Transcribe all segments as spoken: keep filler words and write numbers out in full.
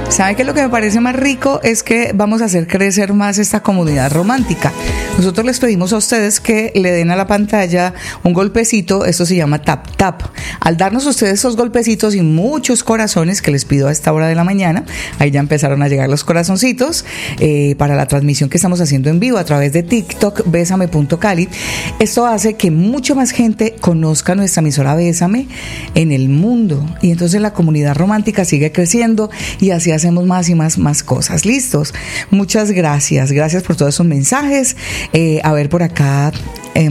¿Sabe qué es lo que me parece más rico? Es que vamos a hacer crecer más esta comunidad romántica. Nosotros les pedimos a ustedes que le den a la pantalla un golpecito, esto se llama tap tap. Al darnos ustedes esos golpecitos y muchos corazones que les pido a esta hora de la mañana, ahí ya empezaron a llegar los corazoncitos eh, para la transmisión que estamos haciendo en vivo a través de TikTok, Bésame punto Cali. Esto hace que mucha más gente conozca nuestra emisora Bésame en el mundo y entonces la comunidad romántica sigue creciendo y así hacemos más y más, más cosas. ¿Listos? Muchas gracias. Gracias por todos esos mensajes. Eh, a ver por acá, eh,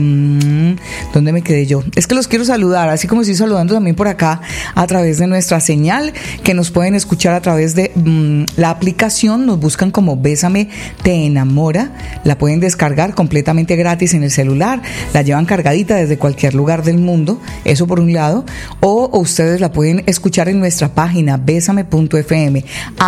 ¿dónde me quedé yo? Es que los quiero saludar, así como estoy saludando también por acá a través de nuestra señal, que nos pueden escuchar a través de um, la aplicación. Nos buscan como Bésame Te Enamora. La pueden descargar completamente gratis en el celular. La llevan cargadita desde cualquier lugar del mundo. Eso por un lado. O, o ustedes la pueden escuchar en nuestra página Bésame punto F M.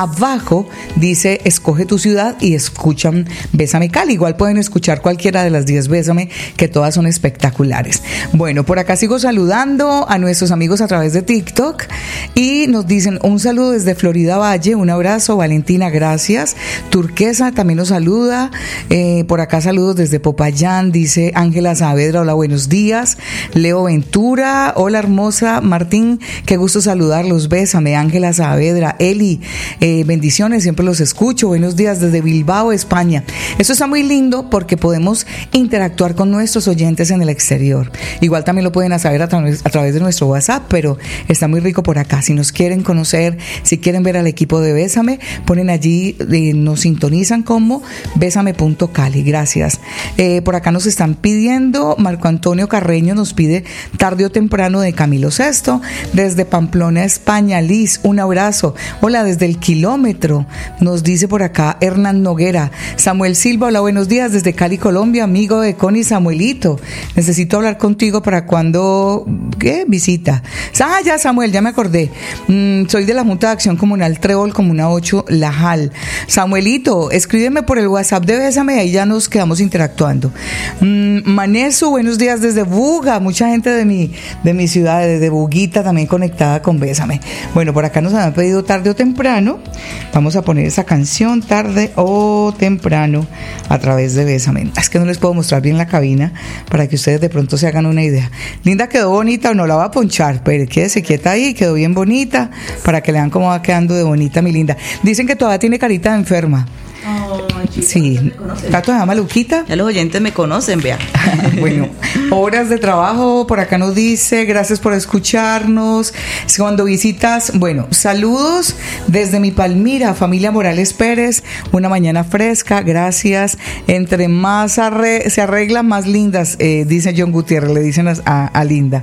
Abajo dice escoge tu ciudad y escuchan Bésame Cali. Igual pueden escuchar cualquiera de las diez Bésame, que todas son espectaculares. Bueno, por acá sigo saludando a nuestros amigos a través de TikTok y nos dicen un saludo desde Florida Valle, un abrazo. Valentina, gracias. Turquesa también nos saluda. Eh, por acá saludos desde Popayán, dice Ángela Saavedra, hola, buenos días. Leo Ventura, hola hermosa. Martín, qué gusto saludarlos. Bésame, Ángela Saavedra. Eli, eh, bendiciones, siempre los escucho. Buenos días desde Bilbao, España. Esto está muy lindo porque podemos interactuar con nuestros oyentes en el exterior. Igual también lo pueden hacer a, tra- a través de nuestro WhatsApp, pero está muy rico por acá. Si nos quieren conocer, si quieren ver al equipo de Bésame, ponen allí, eh, nos sintonizan como Bésame punto Cali. Gracias. Eh, por acá nos están pidiendo, Marco Antonio Carreño nos pide Tarde o Temprano de Camilo Sesto, desde Pamplona, España. Liz, un abrazo. Hola, desde el kilómetro, nos dice por acá Hernán Noguera. Samuel Silva, hola, buenos días, desde Cali, Colombia, amigo de Connie. Samuelito, necesito hablar contigo para cuando, ¿qué? Visita. Ah, ya, Samuel, ya me acordé. Mm, soy de la Junta de Acción Comunal Trébol, Comuna ocho, Lajal. Samuelito, escríbeme por el WhatsApp de Bésame, ahí ya nos quedamos interactuando. Mm, Manesu, buenos días desde Buga, mucha gente de mi, de mi ciudad, desde Buguita, también conectada con Bésame. Bueno, por acá nos habían pedido Tarde o Temprano. Vamos a poner esa canción, Tarde o Temprano, a través de Bésame. Es que no les puedo mostrar bien la cabina para que ustedes de pronto se hagan una idea. Linda, quedó bonita o no la va a ponchar, pero quédese quieta ahí, quedó bien bonita, para que le vean cómo va quedando de bonita mi linda. Dicen que todavía tiene carita de enferma. Oh, chicos, sí, ¿Tato se llama Luquita? Ya los oyentes me conocen, vea. Bueno, horas de trabajo, por acá nos dice, gracias por escucharnos. Cuando visitas, bueno, saludos desde mi Palmira, familia Morales Pérez, una mañana fresca, gracias. Entre más arre, se arreglan, más lindas, eh, dice John Gutiérrez, le dicen a, a, a Linda.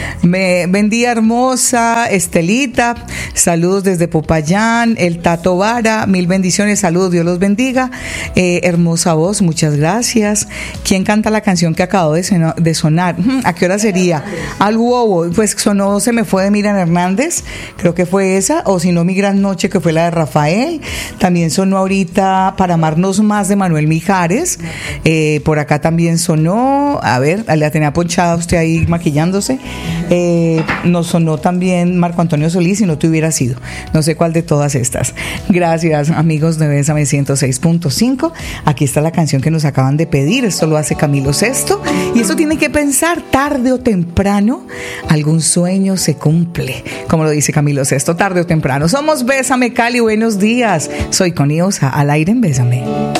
Me, buen día, hermosa, Estelita, saludos desde Popayán, el Tato Vara, mil bendiciones, saludos, Dios los bendiga. Eh, hermosa voz, muchas gracias. ¿Quién canta la canción que acabó de, seno, de sonar? ¿A qué hora sería? Al Wowo, pues sonó Se me fue de Miriam Hernández, creo que fue esa, o si no Mi Gran Noche, que fue la de Rafael. También sonó ahorita Para Amarnos Más de Manuel Mijares. Eh, por acá también sonó, a ver, la tenía ponchada usted ahí maquillándose. Eh, nos sonó también Marco Antonio Solís, Si no te hubiera sido. No sé cuál de todas estas. Gracias, amigos de Bésame ciento seis punto cinco. Aquí está la canción que nos acaban de pedir. Esto lo hace Camilo Sesto. Y eso tiene que pensar, tarde o temprano, algún sueño se cumple. Como lo dice Camilo Sesto, tarde o temprano. Somos Bésame Cali, buenos días. Soy Connie Osa, al aire en Bésame.